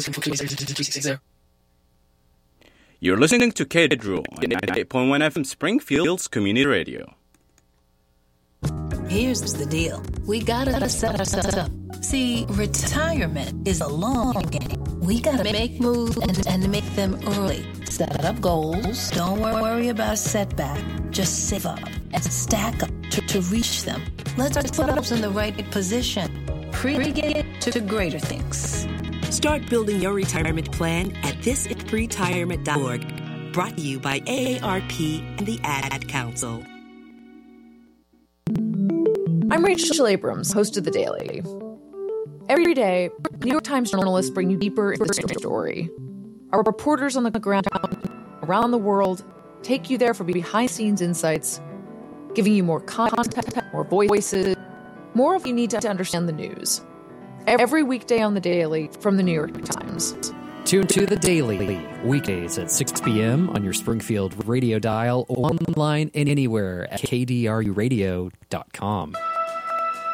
You're listening to KDRU on 98.1 FM Springfield's Community Radio. Here's the deal. We gotta set ourselves up. See, retirement is a long game. We gotta make moves and make them early. Set up goals. Don't worry about setback. Just save up and stack up to reach them. Let's put ourselves in the right position. Pre-get to greater things. Start building your retirement plan at thisispretirement.org. Brought to you by AARP and the Ad Council. I'm Rachel Abrams, host of The Daily. Every day, New York Times journalists bring you deeper into the story. Our reporters on the ground around the world take you there for behind-the-scenes insights, giving you more content, more voices, more of what you need to understand the news. Every weekday on The Daily from the New York Times. Tune to The Daily, weekdays at 6 p.m. on your Springfield radio dial or online and anywhere at kdruradio.com.